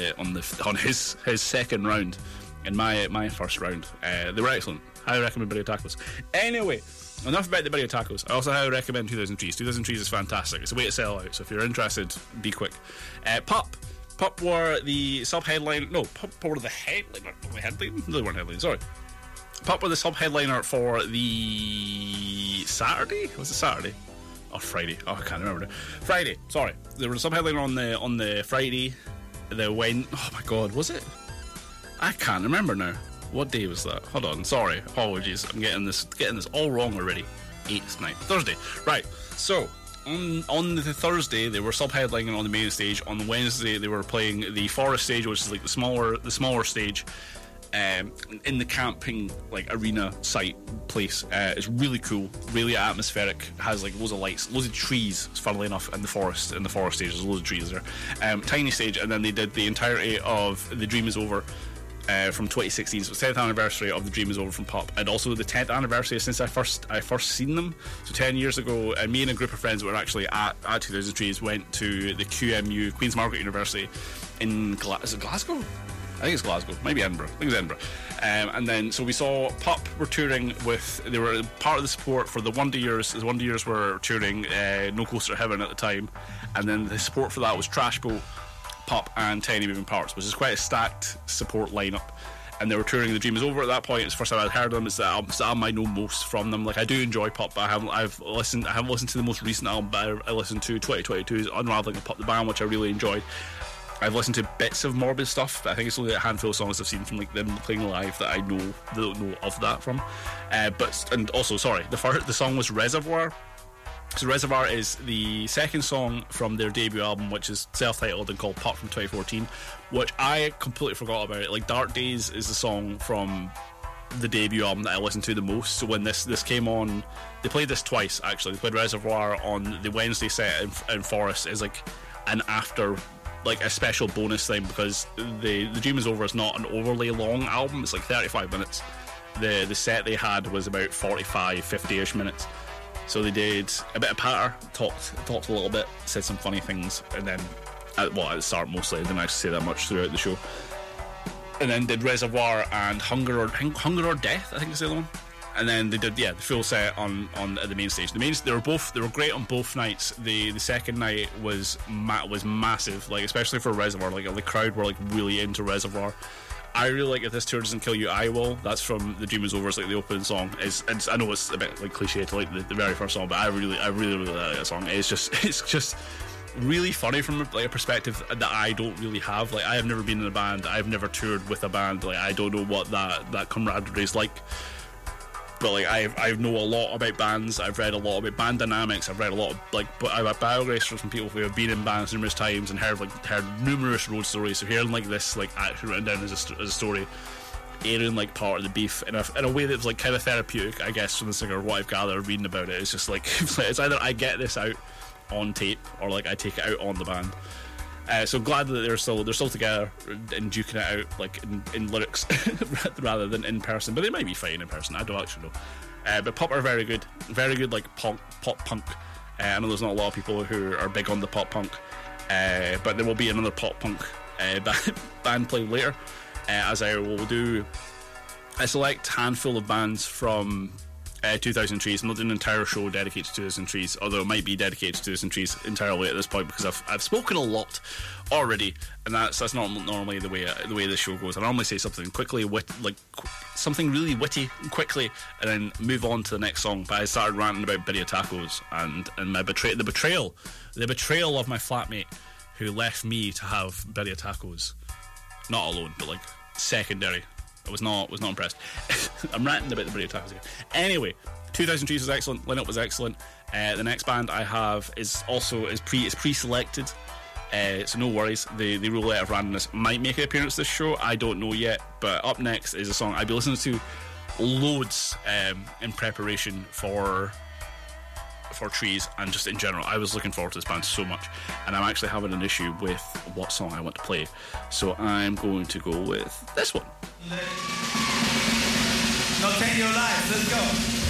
on his second round in my first round. They were excellent. I recommend Birria Tacos. Anyway, enough about the Birria Tacos. I also highly recommend 2000 Trees. 2000 Trees is fantastic. It's a way to sell out, so if you're interested, be quick. Pup were the sub-headline. No, Pup were the headliner. No, they weren't headlining, sorry. Pup were the sub-headliner for the Saturday? Was it Saturday? Or Friday? Oh, I can't remember now. Friday, sorry. They were the sub-headliner on the Friday. Oh my god, was it? I can't remember now. What day was that? Hold on, sorry, apologies. I'm getting this all wrong already. 8th night, Thursday. Right. So on the Thursday they were sub-headlining on the main stage. On the Wednesday they were playing the Forest stage, which is like the smaller stage, in the camping like arena site place. It's really cool, really atmospheric. Has like loads of lights, loads of trees. Funnily enough, in the forest stage, there's loads of trees there. Tiny stage, and then they did the entirety of The Dream Is Over. From 2016, so it's 10th anniversary of The Dream Is Over from Pup, and also the 10th anniversary since I first seen them. So 10 years ago, me and a group of friends that were actually at 2000 Trees went to the QMU, Queen's Margaret University in is it Glasgow? I think it's Glasgow, maybe Edinburgh. I think it's Edinburgh. And then so we saw Pup were touring with. They were part of the support for the Wonder Years. The Wonder Years were touring No Closer to Heaven at the time, and then the support for that was Trash Boat, Pup and Tiny Moving Parts, which is quite a stacked support lineup. And they were touring The Dream Is Over at that point. It's the first time I'd heard of them. It's the album I know most from them. Like, I do enjoy Pup, but I haven't listened to the most recent album, but I listened to 2022's Unraveling of Pup the Band, which I really enjoyed. I've listened to bits of Morbid stuff, but I think it's only a handful of songs I've seen from like them playing live that I don't know of that from. And also, sorry, the song was Reservoir. So Reservoir is the second song from their debut album, which is self-titled and called Pup from 2014, which I completely forgot about. Like, Dark Days is the song from the debut album that I listened to the most. So when this came on, they played this twice actually. They played Reservoir on the Wednesday set in Forest as like an after, like a special bonus thing, because the Dream Is Over is not an overly long album. It's like 35 minutes. The set they had was about 45, 50-ish minutes. So they did a bit of patter, talked a little bit, said some funny things, and then, at the start mostly, I didn't actually say that much throughout the show. And then did Reservoir and Hunger or Death, I think is the other one. And then they did, the full set on the main stage. They were great on both nights. The second night was massive, like especially for Reservoir. Like the crowd were like really into Reservoir. I really like If This Tour Doesn't Kill You, I Will. That's from The Dream Is Over. It's like the opening song. I know it's a bit like cliche to like the very first song, but I really like that song. It's just really funny from like a perspective that I don't really have. Like, I have never been in a band. I've never toured with a band. Like, I don't know what that camaraderie is like. But like I know a lot about bands. I've read a lot about band dynamics. I've read a lot of biographies from people who have been in bands numerous times and heard numerous road stories. So hearing like this, like actually written down as a story, airing like part of the beef in a way that's like kind of therapeutic, I guess, from the singer. What I've gathered reading about it, it's just like it's either I get this out on tape or like I take it out on the band. So glad that they're still together and duking it out like in lyrics rather than in person. But they might be fighting in person. I don't actually know. But Pup are very good like pop punk. I know there's not a lot of people who are big on the pop punk, but there will be another pop punk band play later, as I will do a select handful of bands from 2000 Trees. I'm not doing an entire show dedicated to 2000 Trees, although it might be dedicated to 2000 Trees entirely at this point, because I've spoken a lot already, and that's not normally the way this show goes. I normally say something quickly, something really witty quickly, and then move on to the next song. But I started ranting about Birria Tacos and my the betrayal of my flatmate who left me to have Birria Tacos, not alone, but like secondary. I was not impressed. I'm ranting about the Birria Tacos again. Anyway, 2000 Trees was excellent. Lineup was excellent. The next band I have is pre-selected. So no worries. The roulette of randomness might make an appearance this show. I don't know yet. But up next is a song I'll be listening to loads in preparation for Trees, and just in general. I was looking forward to this band so much, and I'm actually having an issue with what song I want to play. So I'm going to go with this one. No, take your life. Let's go.